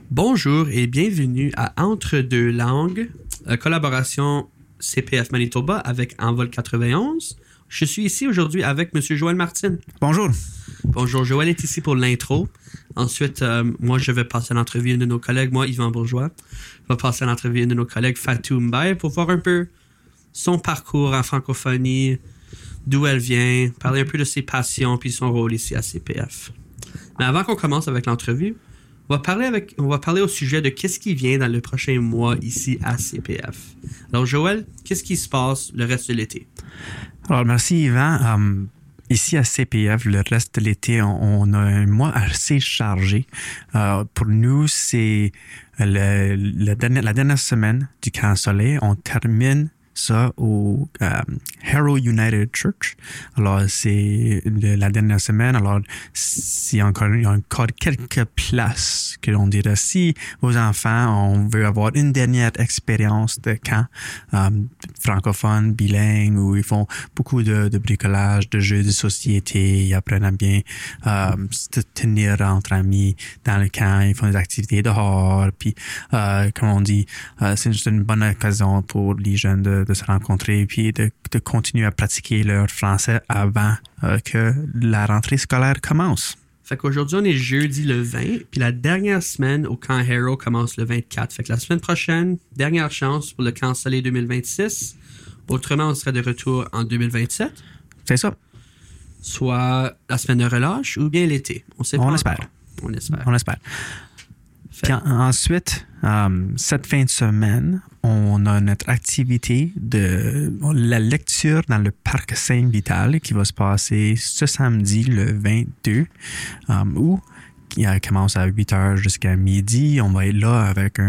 Bonjour et bienvenue à Entre deux langues, collaboration CPF Manitoba avec Envol 91. Je suis ici aujourd'hui avec M. Joël Martin. Bonjour. Bonjour, Joël est ici pour l'intro. Ensuite, moi, je vais passer à l'entrevue de nos collègues. Moi, Yvan Bourgeois, je vais passer à l'entrevue de nos collègues Fatou Mbaye pour voir un peu son parcours en francophonie, d'où elle vient, parler un peu de ses passions puis son rôle ici à CPF. Mais avant qu'on commence avec l'entrevue, on va parler au sujet de qu'est-ce qui vient dans le prochain mois ici à CPF. Alors, Joël, qu'est-ce qui se passe le reste de l'été? Alors, merci Yvan. Ici à CPF, le reste de l'été, on a un mois assez chargé. Pour nous, c'est la dernière semaine du Camp Soleil. On termine ça au Harrow United Church. Alors, c'est la dernière semaine. Alors, il y a encore quelques places que l'on dirait. Si vos enfants, on veut avoir une dernière expérience de camp francophone, bilingue, où ils font beaucoup de bricolage, de jeux de société, ils apprennent à bien se tenir entre amis dans le camp, ils font des activités dehors, puis comme on dit, c'est juste une bonne occasion pour les jeunes de se rencontrer puis de continuer à pratiquer leur français avant que la rentrée scolaire commence. Fait qu'aujourd'hui, on est jeudi le 20, puis la dernière semaine au camp Harrow commence le 24. Fait que la semaine prochaine, dernière chance pour le camp Soleil 2026. Autrement, on serait de retour en 2027. C'est ça. Soit la semaine de relâche ou bien l'été. On espère. On espère. Puis ensuite, cette fin de semaine, on a notre activité de la lecture dans le parc Saint-Vital qui va se passer ce samedi, le 22, où qui commence à 8h jusqu'à midi. On va être là avec